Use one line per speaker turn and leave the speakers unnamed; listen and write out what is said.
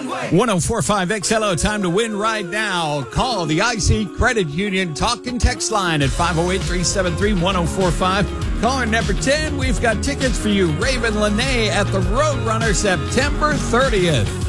1045 XLO, time to win right now. Call the IC Credit Union talk and text line at 508-373-1045. Caller number 10, we've got tickets for you. Raven Lene at the Roadrunner, September 30th.